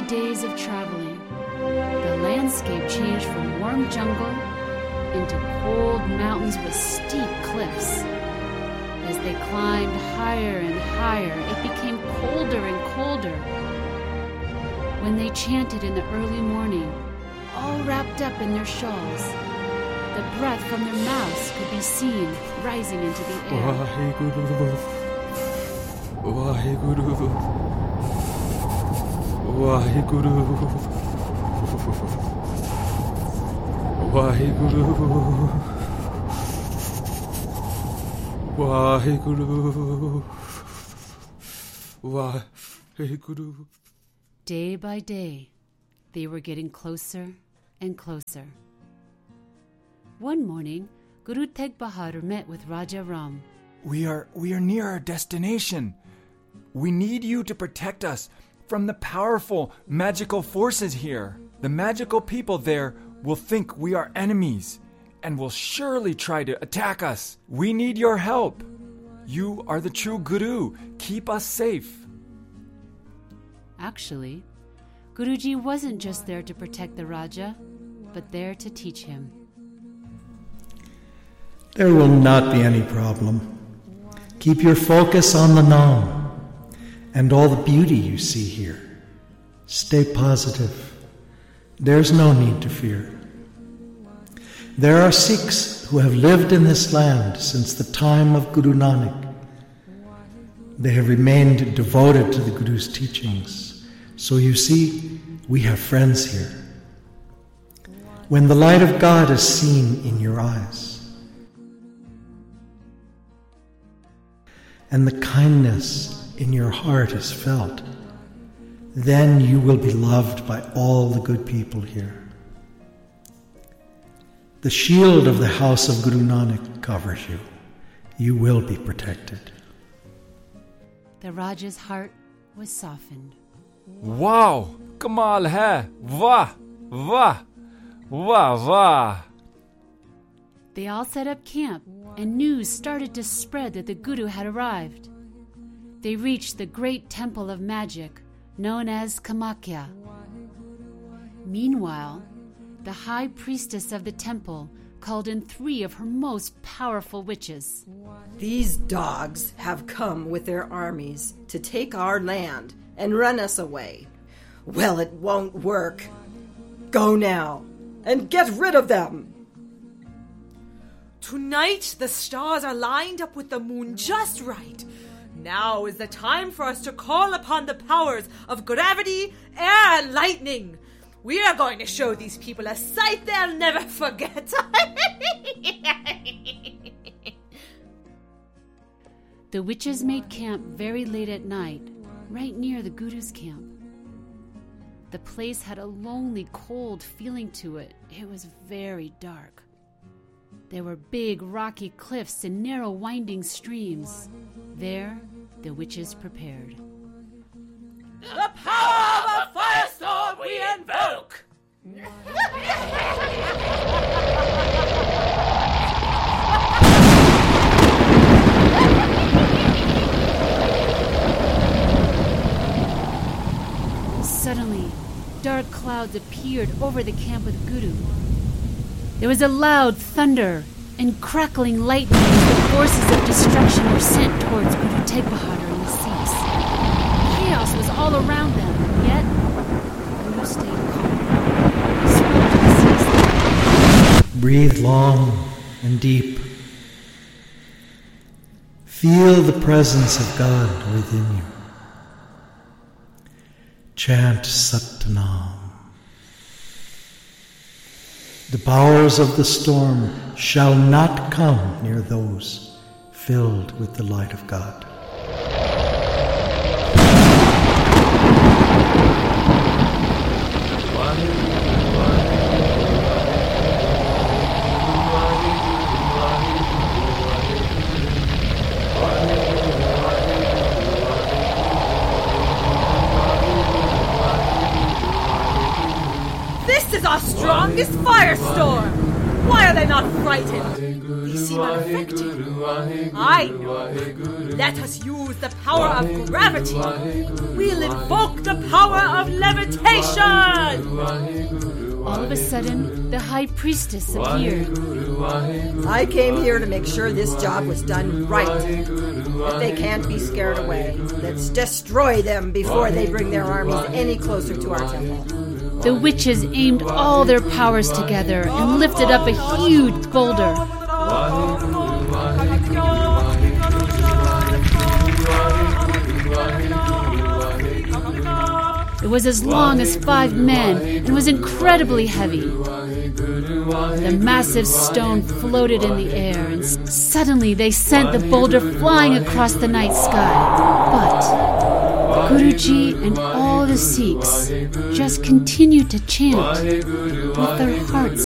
days of traveling, the landscape changed from warm jungle into cold mountains with steep cliffs. As they climbed higher and higher, it became colder and colder. When they chanted in the early morning, all wrapped up in their shawls, the breath from their mouths could be seen rising into the air. Waheguru, Waheguru, Waheguru, Waheguru, Waheguru. Day by day, they were getting closer and closer. One morning, Guru Tegh Bahadur met with Raja Ram. We are near our destination. We need you to protect us from the powerful magical forces here. The magical people there will think we are enemies and will surely try to attack us. We need your help. You are the true Guru. Keep us safe. Actually, Guruji wasn't just there to protect the Raja, but there to teach him. There will not be any problem. Keep your focus on the Nam and all the beauty you see here. Stay positive. There's no need to fear. There are Sikhs who have lived in this land since the time of Guru Nanak. They have remained devoted to the Guru's teachings. So you see, we have friends here. When the light of God is seen in your eyes, and the kindness in your heart is felt, then you will be loved by all the good people here. The shield of the house of Guru Nanak covers you. You will be protected. The Raja's heart was softened. Wow! Kamal hai! Wah! Wah! Wah! Wah! They all set up camp, and news started to spread that the Guru had arrived. They reached the great temple of magic, known as Kamakhya. Meanwhile, the high priestess of the temple called in 3 of her most powerful witches. These dogs have come with their armies to take our land and run us away. Well, it won't work. Go now and get rid of them. Tonight, the stars are lined up with the moon just right. Now is the time for us to call upon the powers of gravity, air, and lightning. We are going to show these people a sight they'll never forget. The witches made camp very late at night, right near the Guru's camp. The place had a lonely, cold feeling to it. It was very dark. There were big, rocky cliffs and narrow, winding streams. There, the witches prepared. The power of a firestorm we invoke! Suddenly, dark clouds appeared over the camp of the Guru. There was a loud thunder and crackling lightning as the forces of destruction were sent towards Guru Tegh Bahadur and the Sikhs. Chaos was all around them, yet Guru stayed calm. He spoke to the Sikhs. breathe long and deep. Feel the presence of God within you. Chant Satnam. The powers of the storm shall not come near those filled with the light of God. This is our strongest firestorm! Why are they not frightened? They seem unaffected. I know. Let us use the power of gravity. We'll invoke the power of levitation. All of a sudden, the high priestess appeared. I came here to make sure this job was done right. If they can't be scared away, let's destroy them before they bring their armies any closer to our temple. The witches aimed all their powers together and lifted up a huge boulder. It was as long as 5 men and was incredibly heavy. The massive stone floated in the air, and suddenly they sent the boulder flying across the night sky. But Guruji and all the Sikhs just continued to chant with their hearts